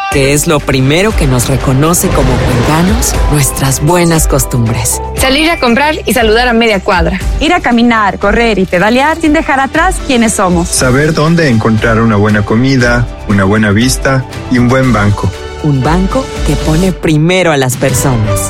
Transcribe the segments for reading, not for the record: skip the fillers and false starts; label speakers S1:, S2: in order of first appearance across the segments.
S1: que es lo primero que nos reconoce como cuencanos nuestras buenas costumbres.
S2: Salir a comprar y saludar a media cuadra.
S3: Ir a caminar, correr y pedalear sin dejar atrás quiénes somos.
S4: Saber dónde encontrar una buena comida, una buena vista y un buen banco.
S1: Un banco que pone primero a las personas.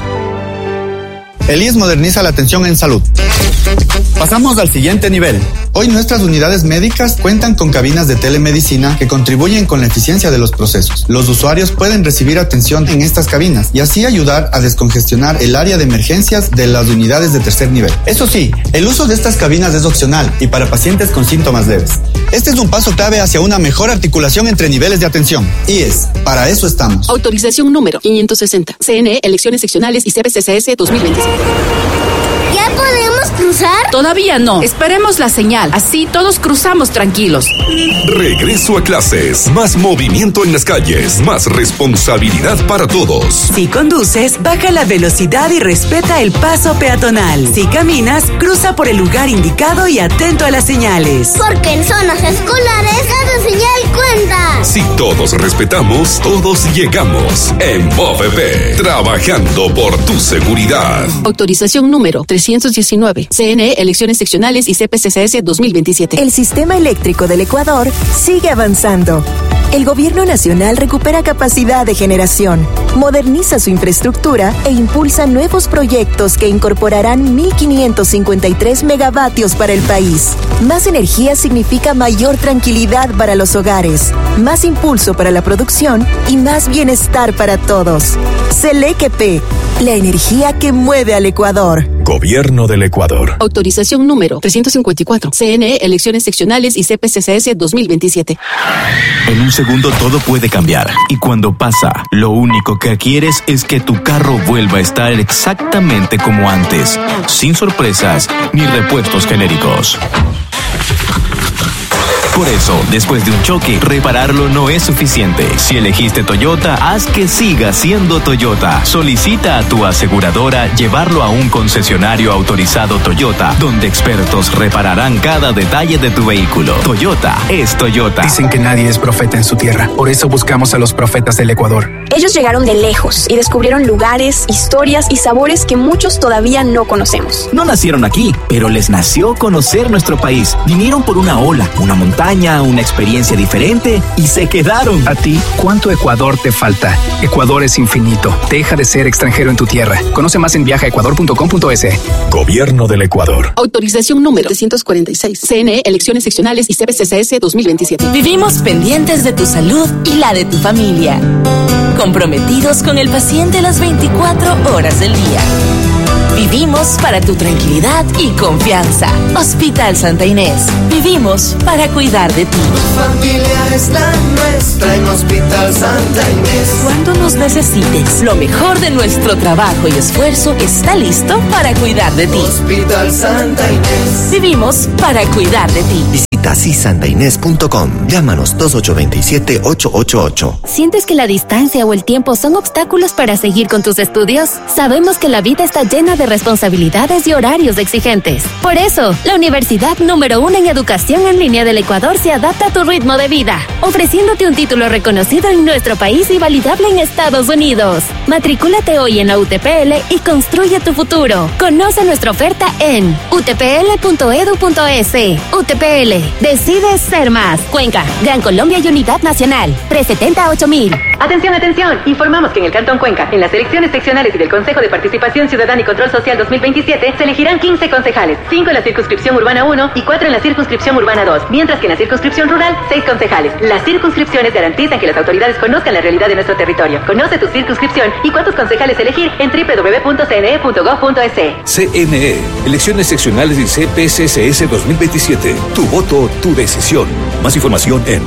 S5: El IES moderniza la atención en salud. Pasamos al siguiente nivel. Hoy nuestras unidades médicas cuentan con cabinas de telemedicina que contribuyen con la eficiencia de los procesos. Los usuarios pueden recibir atención en estas cabinas y así ayudar a descongestionar el área de emergencias de las unidades de tercer nivel. Eso sí, el uso de estas cabinas es opcional y para pacientes con síntomas leves. Este es un paso clave hacia una mejor articulación entre niveles de atención. IES, para eso estamos.
S6: Autorización número 560. CNE, elecciones seccionales y CPCCS 2027.
S7: ¿Ya podemos cruzar?
S6: Todavía no. Esperemos la señal. Así todos cruzamos tranquilos.
S8: Regreso a clases. Más movimiento en las calles. Más responsabilidad para todos.
S9: Si conduces, baja la velocidad y respeta el paso peatonal. Si caminas, cruza por el lugar indicado y atento a las señales.
S7: Porque en zonas escolares cada señal cuenta.
S8: Si todos respetamos, todos llegamos. En MOVEP, trabajando por tu seguridad.
S6: Autorización número 319. CNE, elecciones seccionales y CPCCS 2027.
S10: El sistema eléctrico del Ecuador sigue avanzando. El gobierno nacional recupera capacidad de generación, moderniza su infraestructura e impulsa nuevos proyectos que incorporarán 1.553 megavatios para el país. Más energía significa mayor tranquilidad para los hogares, más impulso para la producción y más bienestar para todos. Selequep, la energía que mueve al Ecuador.
S8: Gobierno del Ecuador.
S6: Autorización número 354. CNE, elecciones seccionales y CPCCS 2027.
S11: En un segundo todo puede cambiar. Y cuando pasa, lo único que quieres es que tu carro vuelva a estar exactamente como antes. Sin sorpresas ni repuestos genéricos. Por eso, después de un choque, repararlo no es suficiente. Si elegiste Toyota, haz que siga siendo Toyota. Solicita a tu aseguradora llevarlo a un concesionario autorizado Toyota, donde expertos repararán cada detalle de tu vehículo. Toyota es Toyota.
S12: Dicen que nadie es profeta en su tierra. Por eso buscamos a los profetas del Ecuador.
S13: Ellos llegaron de lejos y descubrieron lugares, historias y sabores que muchos todavía no conocemos.
S14: No nacieron aquí, pero les nació conocer nuestro país. Vinieron por una ola, una montaña, una experiencia diferente y se quedaron.
S12: A ti, ¿cuánto Ecuador te falta? Ecuador es infinito. Deja de ser extranjero en tu tierra. Conoce más en viajaecuador.com.es.
S8: Gobierno del Ecuador.
S6: Autorización número 346. CNE, elecciones seccionales y CPCCS 2027.
S15: Vivimos pendientes de tu salud y la de tu familia. Comprometidos con el paciente las 24 horas del día. Vivimos para tu tranquilidad y confianza. Hospital Santa Inés. Vivimos para cuidar de ti.
S16: Tu familia es la nuestra en Hospital Santa Inés.
S15: Cuando nos necesites, lo mejor de nuestro trabajo y esfuerzo está listo para cuidar de ti.
S16: Hospital Santa Inés.
S15: Vivimos para cuidar de ti.
S17: Visita sisantainés.com. Llámanos 2827-888.
S18: ¿Sientes que la distancia o el tiempo son obstáculos para seguir con tus estudios? Sabemos que la vida está llena de responsabilidades y horarios exigentes. Por eso, la Universidad número 1 en Educación en Línea del Ecuador se adapta a tu ritmo de vida, ofreciéndote un título reconocido en nuestro país y validable en Estados Unidos. Matricúlate hoy en la UTPL y construye tu futuro. Conoce nuestra oferta en utpl.edu.es. UTPL, decides ser más. Cuenca, Gran Colombia y Unidad Nacional. 370-8000.
S19: Atención, atención. Informamos que en el Cantón Cuenca, en las elecciones seccionales y del Consejo de Participación Ciudadana y Control Social 2027, se elegirán 15 concejales, 5 en la circunscripción urbana 1 y 4 en la circunscripción urbana 2, mientras que en la circunscripción rural, 6 concejales. Las circunscripciones garantizan que las autoridades conozcan la realidad de nuestro territorio. Conoce tu circunscripción y cuántos concejales elegir en www.cne.gov.es.
S20: CNE, elecciones seccionales y CPCCS 2027. Tu voto, tu decisión. Más información en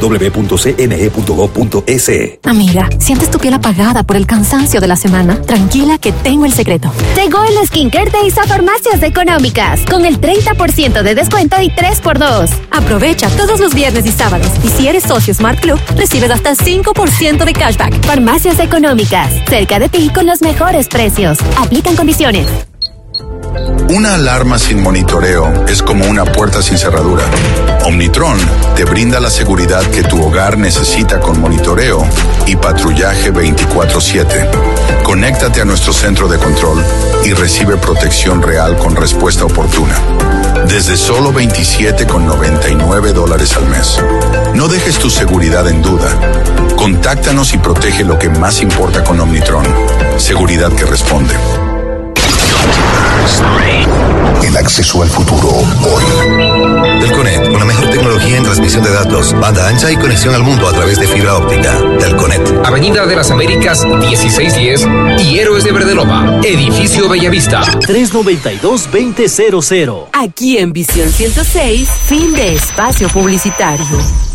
S20: www.cne.gov.es.
S21: Amiga, ¿sientes tu piel apagada por el cansancio de la semana? Tranquila que tengo el secreto.
S18: Llegó el Skincare Days a Farmacias Económicas, con el 30% de descuento y 3x2.
S21: Aprovecha todos los viernes y sábados. Y si eres socio Smart Club, recibes hasta 5% de cashback.
S18: Farmacias Económicas, cerca de ti con los mejores precios. Aplican condiciones.
S2: Una alarma sin monitoreo es como una puerta sin cerradura. Omnitron te brinda la seguridad que tu hogar necesita con monitoreo y patrullaje 24/7. Conéctate a nuestro centro de control y recibe protección real con respuesta oportuna. Desde solo $27,99 al mes. No dejes tu seguridad en duda. Contáctanos y protege lo que más importa con Omnitron. Seguridad que responde.
S22: El acceso al futuro hoy. Telconet, con la mejor tecnología en transmisión de datos, banda ancha y conexión al mundo a través de fibra óptica. Telconet.
S23: Avenida de las Américas 1610 y Héroes de Verde Loma, Edificio Bellavista.
S24: 392-2000.
S25: Aquí en Visión 106, fin de espacio publicitario.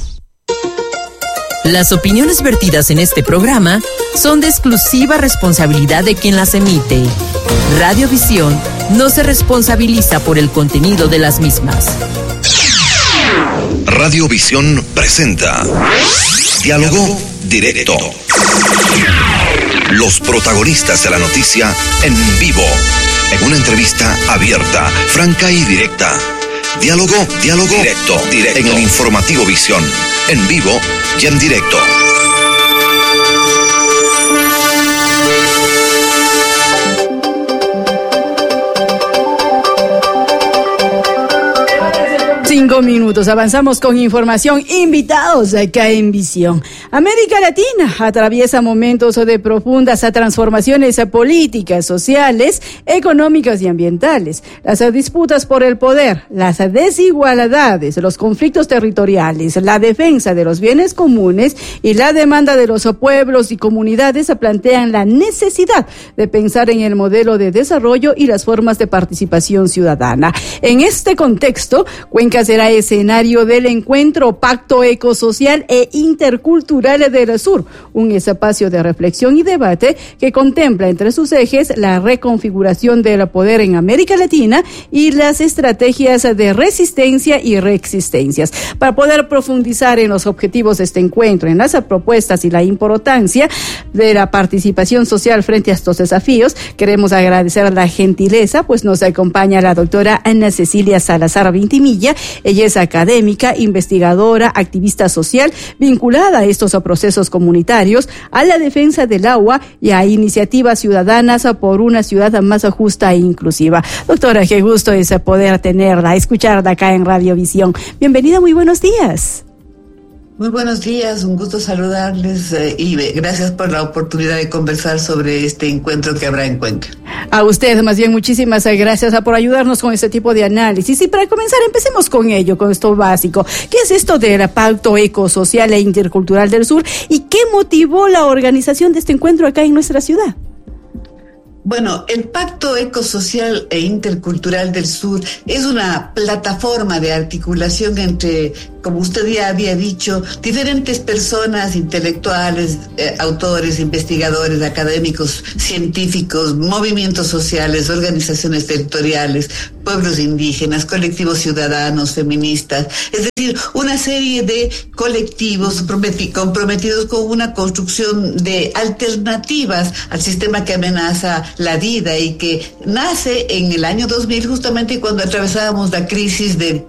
S25: Las opiniones vertidas en este programa son de exclusiva responsabilidad de quien las emite. Radiovisión no se responsabiliza por el contenido de las mismas.
S22: Radiovisión presenta Diálogo Directo. Los protagonistas de la noticia en vivo, en una entrevista abierta, franca y directa. Diálogo directo, en el informativo Visión, en vivo y en directo.
S26: Minutos. Avanzamos con información. Invitados acá en Visión. América Latina atraviesa momentos de profundas transformaciones políticas, sociales, económicas y ambientales. Las disputas por el poder, las desigualdades, los conflictos territoriales, la defensa de los bienes comunes y la demanda de los pueblos y comunidades plantean la necesidad de pensar en el modelo de desarrollo y las formas de participación ciudadana. En este contexto, Cuenca será escenario del encuentro Pacto Ecosocial e Intercultural del Sur, un espacio de reflexión y debate que contempla entre sus ejes la reconfiguración del poder en América Latina y las estrategias de resistencia y reexistencias. Para poder profundizar en los objetivos de este encuentro, en las propuestas y la importancia de la participación social frente a estos desafíos, queremos agradecer la gentileza, pues nos acompaña la doctora Ana Cecilia Salazar Vintimilla. Ella es académica, investigadora, activista social, vinculada a estos procesos comunitarios, a la defensa del agua y a iniciativas ciudadanas por una ciudad más justa e inclusiva. Doctora, qué gusto es poder tenerla, escucharla acá en Radiovisión. Bienvenida, muy buenos días.
S27: Muy buenos días, un gusto saludarles y gracias por la oportunidad de conversar sobre este encuentro que habrá en Cuenca.
S26: A usted, más bien, muchísimas gracias por ayudarnos con este tipo de análisis. Y para comenzar, empecemos con ello, con esto básico. ¿Qué es esto del Pacto Ecosocial e Intercultural del Sur y qué motivó la organización de este encuentro acá en nuestra ciudad?
S27: Bueno, el Pacto Ecosocial e Intercultural del Sur es una plataforma de articulación entre, como usted ya había dicho, diferentes personas, intelectuales, autores, investigadores, académicos, científicos, movimientos sociales, organizaciones territoriales, pueblos indígenas, colectivos ciudadanos, feministas, es decir, una serie de colectivos comprometidos con una construcción de alternativas al sistema que amenaza la vida y que nace en el año 2000, justamente cuando atravesábamos la crisis del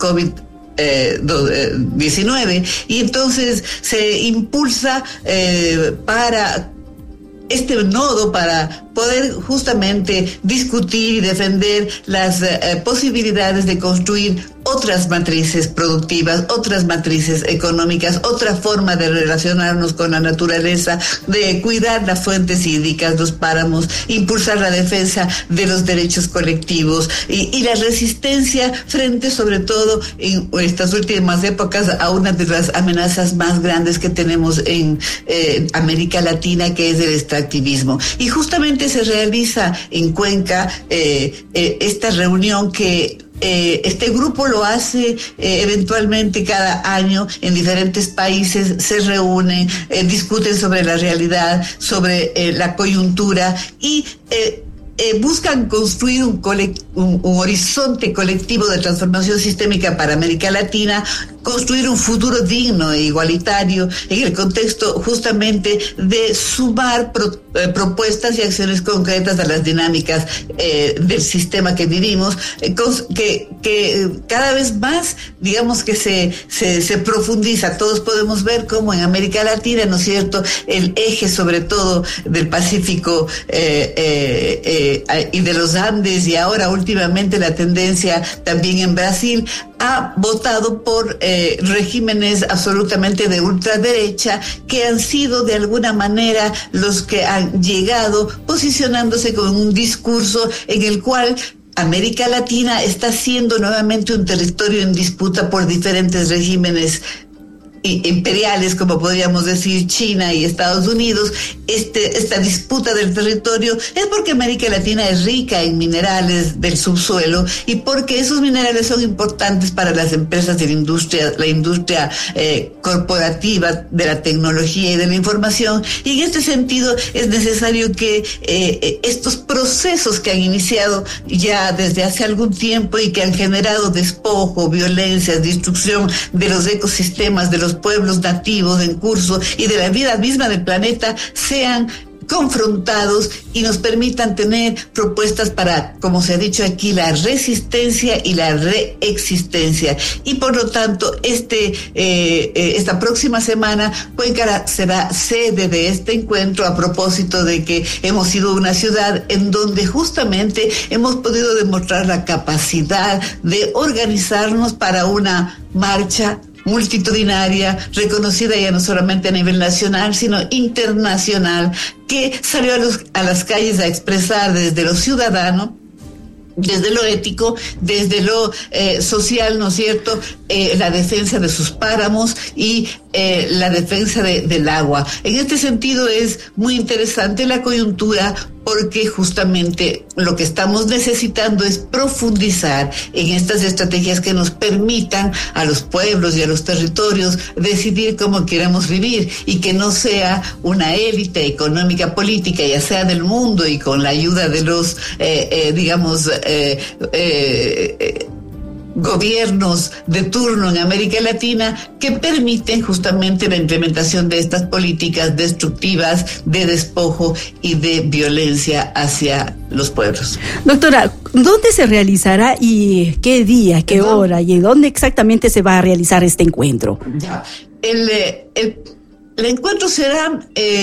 S27: COVID-19, y entonces se impulsa para este nodo para poder justamente discutir y defender las posibilidades de construir otras matrices productivas, otras matrices económicas, otra forma de relacionarnos con la naturaleza, de cuidar las fuentes hídricas, los páramos, impulsar la defensa de los derechos colectivos y la resistencia frente, sobre todo en estas últimas épocas, a una de las amenazas más grandes que tenemos en América Latina, que es el extractivismo. Y justamente se realiza en Cuenca esta reunión que este grupo lo hace eventualmente cada año en diferentes países, se reúnen, discuten sobre la realidad, sobre la coyuntura y buscan construir un horizonte colectivo de transformación sistémica para América Latina construir un futuro digno e igualitario en el contexto justamente de sumar propuestas y acciones concretas a las dinámicas del sistema que vivimos, que cada vez más, digamos que se profundiza. Todos podemos ver cómo en América Latina, ¿no es cierto?, el eje sobre todo del Pacífico y de los Andes, y ahora últimamente la tendencia también en Brasil, ha votado por regímenes absolutamente de ultraderecha, que han sido de alguna manera los que han llegado posicionándose con un discurso en el cual América Latina está siendo nuevamente un territorio en disputa por diferentes regímenes imperiales, como podríamos decir China y Estados Unidos. Esta disputa del territorio es porque América Latina es rica en minerales del subsuelo y porque esos minerales son importantes para las empresas de la industria corporativa de la tecnología y de la información, y en este sentido es necesario que estos procesos que han iniciado ya desde hace algún tiempo y que han generado despojo, violencia, destrucción de los ecosistemas, de los pueblos nativos en curso y de la vida misma del planeta, sean confrontados y nos permitan tener propuestas para, como se ha dicho aquí, la resistencia y la reexistencia. Y por lo tanto, esta próxima semana, Cuenca será sede de este encuentro, a propósito de que hemos sido una ciudad en donde justamente hemos podido demostrar la capacidad de organizarnos para una marcha multitudinaria, reconocida ya no solamente a nivel nacional, sino internacional, que salió a las calles a expresar desde lo ciudadano, desde lo ético, desde lo social, ¿no es cierto?, la defensa de sus páramos y la defensa del agua. En este sentido es muy interesante la coyuntura, porque justamente lo que estamos necesitando es profundizar en estas estrategias que nos permitan a los pueblos y a los territorios decidir cómo queremos vivir, y que no sea una élite económica política, ya sea del mundo y con la ayuda de los, gobiernos de turno en América Latina, que permiten justamente la implementación de estas políticas destructivas de despojo y de violencia hacia los pueblos. Doctora, ¿dónde se realizará y qué día, qué hora y dónde exactamente se va a realizar este encuentro? Ya, el encuentro será,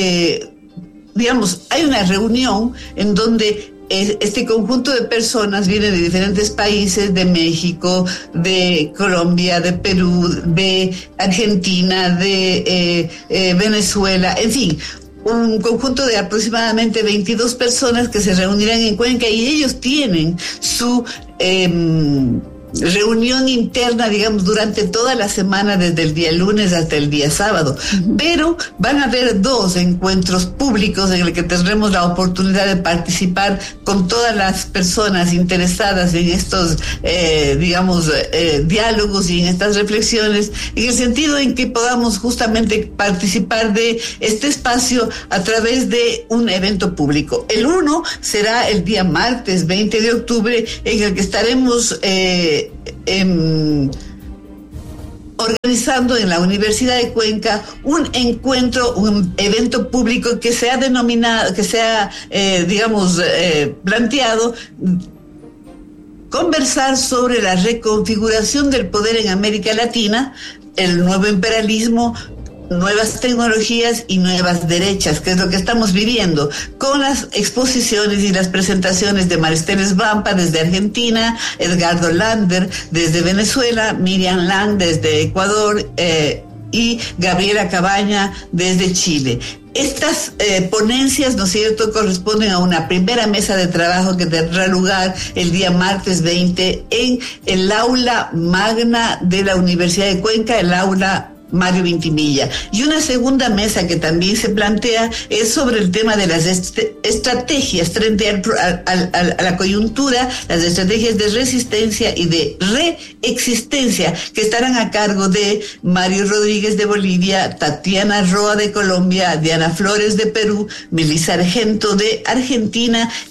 S27: hay una reunión en donde este conjunto de personas viene de diferentes países, de México, de Colombia, de Perú, de Argentina, de Venezuela, en fin, un conjunto de aproximadamente 22 personas que se reunirán en Cuenca, y ellos tienen su reunión interna, durante toda la semana, desde el día lunes hasta el día sábado. Pero van a haber 2 encuentros públicos en el que tendremos la oportunidad de participar con todas las personas interesadas en estos, diálogos y en estas reflexiones, en el sentido en que podamos justamente participar de este espacio a través de un evento público. El uno será el día martes 20 de octubre, en el que estaremos organizando en la Universidad de Cuenca un encuentro, un evento público que se ha denominado, que se ha, planteado conversar sobre la reconfiguración del poder en América Latina, el nuevo imperialismo, nuevas tecnologías y nuevas derechas, que es lo que estamos viviendo, con las exposiciones y las presentaciones de Maristeles Vampa desde Argentina, Edgardo Lander desde Venezuela, Miriam Lang desde Ecuador y Gabriela Cabaña desde Chile. Estas ponencias, ¿no es cierto?, corresponden a una primera mesa de trabajo que tendrá lugar el día martes 20 en el aula magna de la Universidad de Cuenca, el aula Mario Vintimilla. Y una segunda mesa que también se plantea es sobre el tema de las estrategias frente a la coyuntura, las estrategias de resistencia y de reexistencia, que estarán a cargo de Mario Rodríguez de Bolivia, Tatiana Roa de Colombia, Diana Flores de Perú, Melissa Argento de Argentina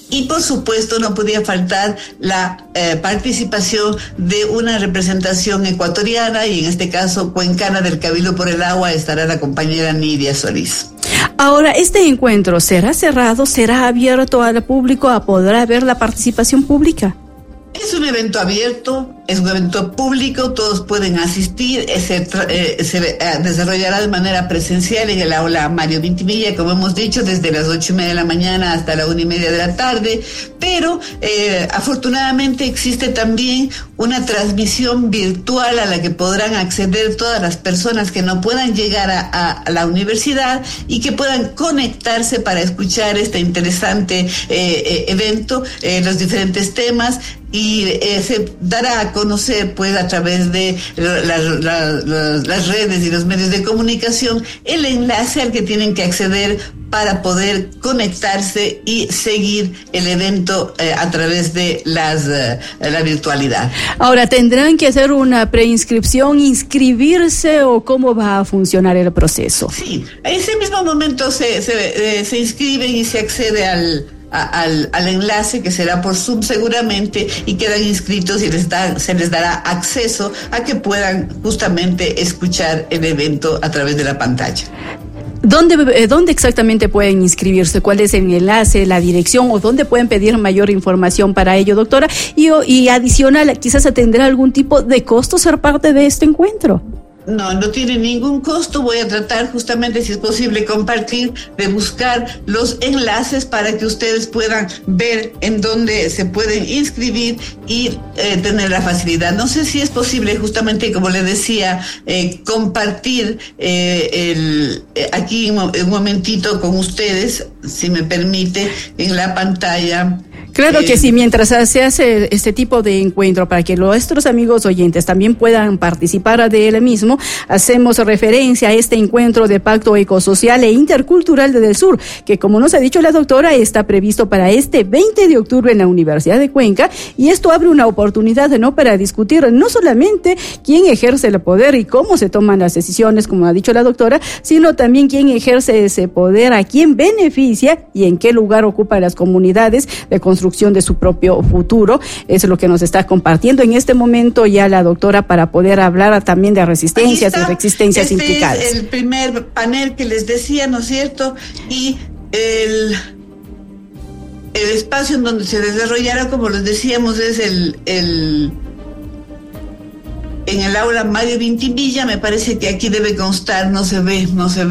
S27: Y por supuesto no podía faltar la participación de una representación ecuatoriana y en este caso cuencana del Cabildo por el Agua. Estará la compañera Nidia Solís.
S26: Ahora, ¿este encuentro será cerrado, será abierto al público? ¿Podrá haber la participación pública?
S27: Es un evento abierto, es un evento público, todos pueden asistir, se desarrollará de manera presencial en el aula Mario Vintimilla, como hemos dicho, desde las 8:30 de la mañana hasta la 1:30 de la tarde, pero afortunadamente existe también una transmisión virtual a la que podrán acceder todas las personas que no puedan llegar a la universidad y que puedan conectarse para escuchar este interesante evento, los diferentes temas, y se dará a conocer pues a través de las redes y los medios de comunicación el enlace al que tienen que acceder para poder conectarse y seguir el evento a través de la virtualidad.
S26: Ahora, ¿tendrán que hacer una preinscripción, inscribirse o cómo va a funcionar el proceso?
S27: Sí, a ese mismo momento se inscriben y se accede al enlace que será por Zoom seguramente, y quedan inscritos y se les dará acceso a que puedan justamente escuchar el evento a través de la pantalla.
S26: ¿Dónde exactamente pueden inscribirse? ¿Cuál es el enlace, la dirección o dónde pueden pedir mayor información para ello, doctora? Y adicional, quizás tendrá algún tipo de costo ser parte de este encuentro.
S27: No tiene ningún costo. Voy a tratar justamente, si es posible, compartir, de buscar los enlaces para que ustedes puedan ver en dónde se pueden inscribir y tener la facilidad. No sé si es posible, justamente como les decía, compartir aquí un momentito con ustedes, si me permite, en la pantalla.
S26: Claro que sí, mientras se hace este tipo de encuentro para que nuestros amigos oyentes también puedan participar de él mismo, hacemos referencia a este encuentro de Pacto Ecosocial e Intercultural del Sur, que como nos ha dicho la doctora, está previsto para este 20 de octubre en la Universidad de Cuenca, y esto abre una oportunidad para discutir no solamente quién ejerce el poder y cómo se toman las decisiones, como ha dicho la doctora, sino también quién ejerce ese poder, a quién beneficia y en qué lugar ocupa las comunidades de construcción de su propio futuro. Es lo que nos está compartiendo en este momento ya la doctora, para poder hablar también de resistencias y resistencias implicadas.
S27: Es el primer panel que les decía, ¿no es cierto? Y el espacio en donde se desarrollará, como les decíamos, es en el aula Mario Vintimilla. Me parece que aquí debe constar, no se ve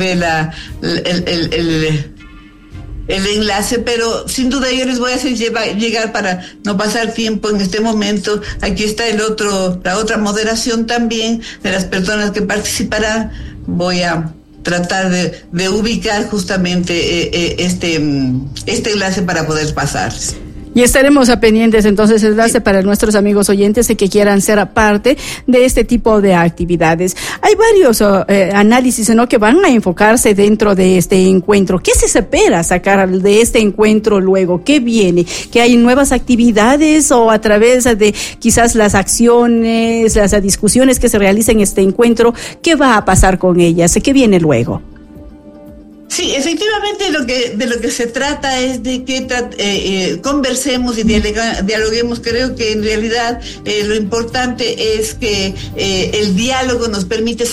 S27: el enlace, pero sin duda yo les voy a hacer llegar, para no pasar tiempo en este momento. Aquí está la otra moderación también de las personas que participarán. Voy a tratar de ubicar justamente este enlace para poder pasarles.
S26: Y estaremos pendientes entonces el enlace para nuestros amigos oyentes que quieran ser parte de este tipo de actividades. Hay varios análisis, ¿no?, que van a enfocarse dentro de este encuentro. ¿Qué se espera sacar de este encuentro luego? ¿Qué viene? ¿Que hay nuevas actividades o a través de quizás las acciones, las discusiones que se realicen en este encuentro? ¿Qué va a pasar con ellas? ¿Qué viene luego?
S27: Sí, efectivamente de lo que se trata es de que conversemos y dialoguemos. Creo que en realidad lo importante es que el diálogo nos permite